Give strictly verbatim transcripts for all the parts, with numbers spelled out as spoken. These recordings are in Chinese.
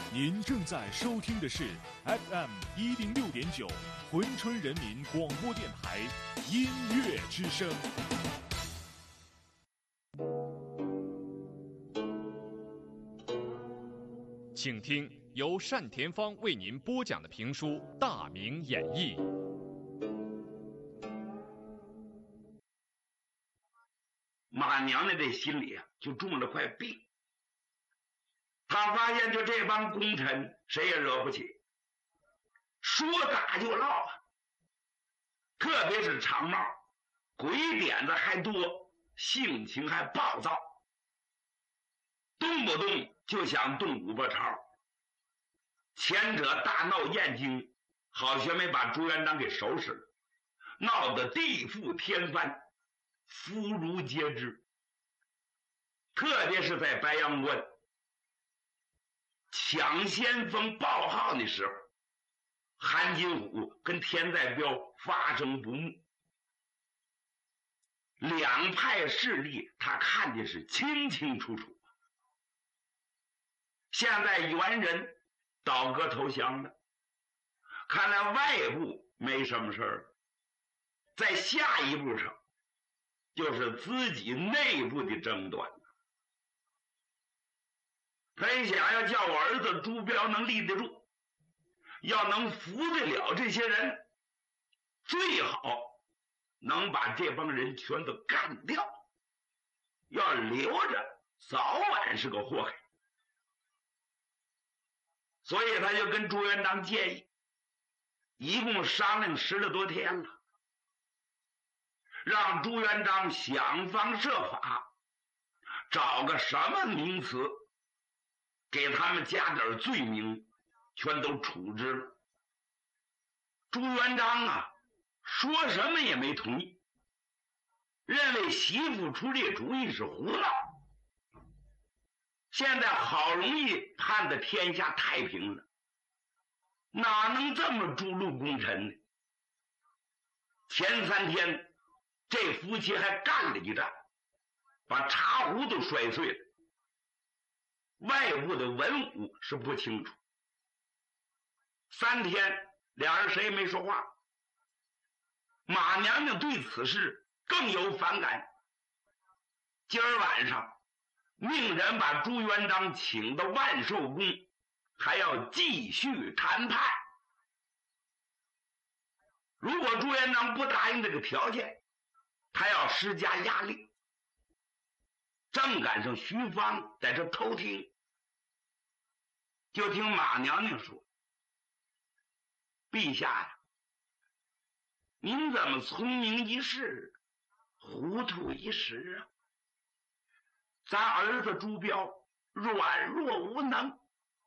您正在收听的是 F M 一零六点九珲春人民广播电台音乐之声。请听由单田芳为您播讲的评书《大明演义》。 马娘娘这心里啊，就中了块病。他发现就这帮功臣谁也惹不起，说打就闹啊。特别是长帽，鬼点子还多，性情还暴躁，动不动就想动五百朝。前者大闹燕京，好学没把朱元璋给收拾了，闹得地覆天翻，妇孺皆知。特别是在白阳关抢先锋报号的时候，韩金虎跟田在彪发生不睦，两派势力他看的是清清楚楚。现在元人倒戈投降了，看来外部没什么事儿，在下一步上就是自己内部的争端。他一想，要叫我儿子朱标能立得住，要能服得了这些人，最好能把这帮人全都干掉，要留着早晚是个祸害。所以他就跟朱元璋建议，一共商量十来多天了，让朱元璋想方设法找个什么名词给他们加点罪名，全都处置了。朱元璋啊，说什么也没同意，认为媳妇出这主意是胡闹。现在好容易盼得天下太平了，哪能这么诛戮功臣呢？前三天这夫妻还干了一仗，把茶壶都摔碎了。外部的文武是不清楚，三天俩人谁也没说话。马娘娘对此事更有反感，今儿晚上命人把朱元璋请到万寿宫，还要继续谈判。如果朱元璋不答应这个条件，他要施加压力。正赶上徐芳在这偷听，就听马娘娘说：“陛下呀，您怎么聪明一世，糊涂一时啊？咱儿子朱标软弱无能，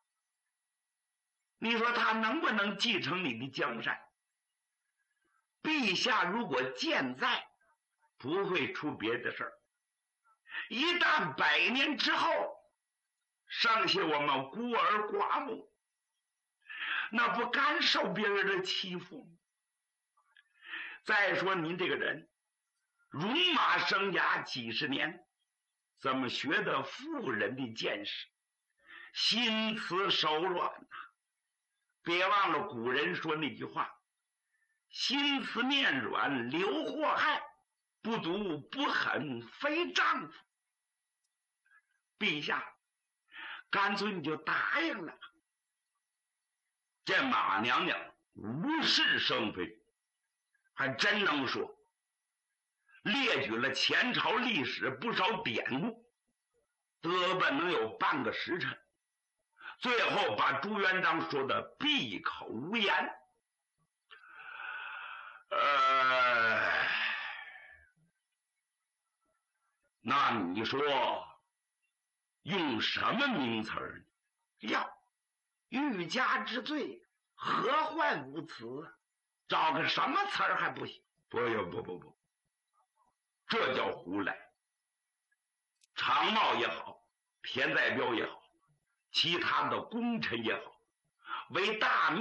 你说他能不能继承你的江山？陛下如果健在，不会出别的事儿。一旦百年之后，剩下我们孤儿寡母，那不甘受别人的欺负吗？再说您这个人，戎马生涯几十年，怎么学得妇人的见识，心慈手软呐、啊？别忘了古人说那句话：心慈面软留祸害，不毒不狠非丈夫。陛下，干脆你就答应了。这马娘娘无事生非，还真能说，列举了前朝历史不少典故，得吧能有半个时辰，最后把朱元璋说的闭口无言。呃，那你说用什么名词儿呢？呀，欲加之罪，何患无辞？找个什么词儿还不行？不不不不，这叫胡来。常茂也好，田在彪也好，其他的功臣也好，为大明